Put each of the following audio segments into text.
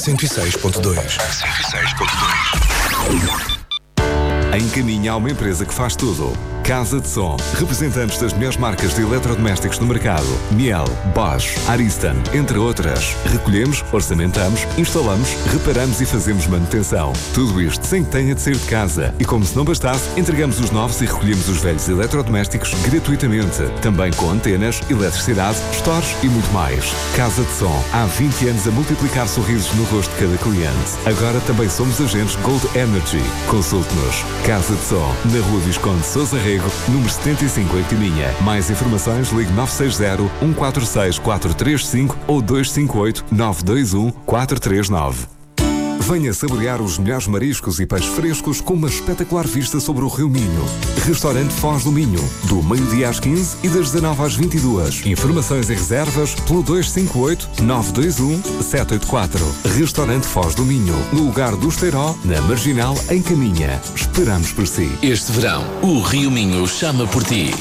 106.2. Em Caminha há uma empresa que faz tudo. Casa de Som. Representantes das melhores marcas de eletrodomésticos no mercado. Miele, Bosch, Ariston, entre outras. Recolhemos, orçamentamos, instalamos, reparamos e fazemos manutenção. Tudo isto sem que tenha de sair de casa. E como se não bastasse, entregamos os novos e recolhemos os velhos eletrodomésticos gratuitamente. Também com antenas, eletricidade, stores e muito mais. Casa de Som. Há 20 anos a multiplicar sorrisos no rosto de cada cliente. Agora também somos agentes Gold Energy. Consulte-nos. Casa de Som. Na Rua Visconde Sousa Rego, número 75 em Caminha. Mais informações, ligue 960-146-435 ou 258-921-439. Venha saborear os melhores mariscos e peixes frescos com uma espetacular vista sobre o Rio Minho. Restaurante Foz do Minho, do meio-dia às 15 e das 19 às 22. Informações e reservas pelo 258-921-784. Restaurante Foz do Minho, no lugar do Esteiró, na Marginal, em Caminha. Esperamos por si. Este verão, o Rio Minho chama por ti.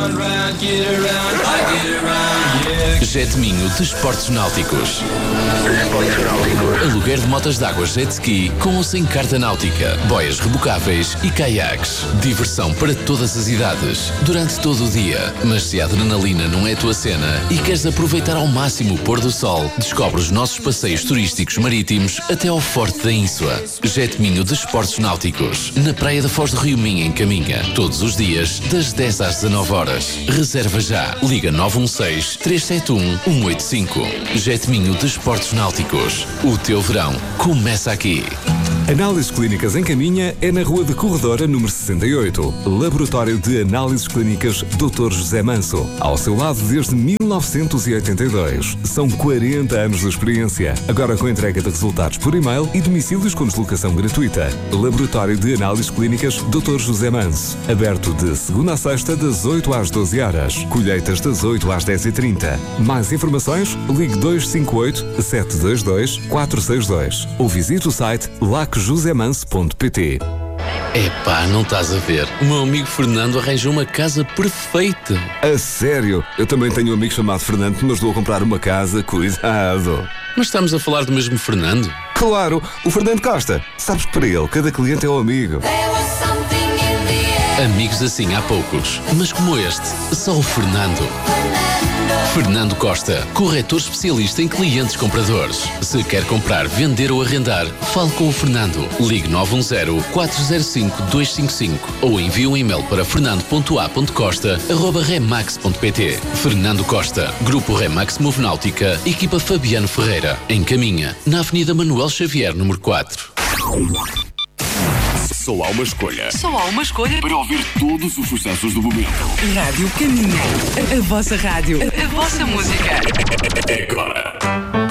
Jet Minho Desportos Náuticos. Aluguer de motas d'água jet ski com ou sem carta náutica, boias rebocáveis e caiaques. Diversão para todas as idades, durante todo o dia. Mas se a adrenalina não é a tua cena e queres aproveitar ao máximo o pôr do sol, descobre os nossos passeios turísticos marítimos até ao Forte da Ínsua. Jet Minho Desportos Náuticos, na praia da Foz do Rio Minho, em Caminha. Todos os dias, das 10 às 19 horas. Reserva já. Liga 916-371-185. Jet Minho Desportos Náuticos. O teu verão começa aqui. Análises Clínicas em Caminha é na Rua de Corredora, número 68. Laboratório de Análises Clínicas Dr. José Manso. Ao seu lado desde 1982. São 40 anos de experiência. Agora com entrega de resultados por e-mail e domicílios com deslocação gratuita. Laboratório de Análises Clínicas Dr. José Manso. Aberto de segunda a sexta, das 8 às 12 horas. Colheitas das 8 às 10h30. Mais informações? Ligue 258-722-462 ou visite o site lacjosemanso.pt. Epá, não estás a ver? O meu amigo Fernando arranjou uma casa perfeita. A sério? Eu também tenho um amigo chamado Fernando, mas vou comprar uma casa, cuidado. Mas estamos a falar do mesmo Fernando? Claro, o Fernando Costa. Sabes que para ele, cada cliente é um amigo. Amigos assim há poucos, mas como este, só o Fernando. Fernando Costa, corretor especialista em clientes compradores. Se quer comprar, vender ou arrendar, fale com o Fernando. Ligue 910-405-255 ou envie um e-mail para fernando.a.costa@remax.pt. Fernando Costa, Grupo Remax Move Náutica, equipa Fabiano Ferreira, em Caminha, na Avenida Manuel Xavier, número 4. Só há uma escolha. Só há uma escolha Para ouvir todos os sucessos do momento. Rádio Caminha. A vossa rádio. A vossa música. É agora.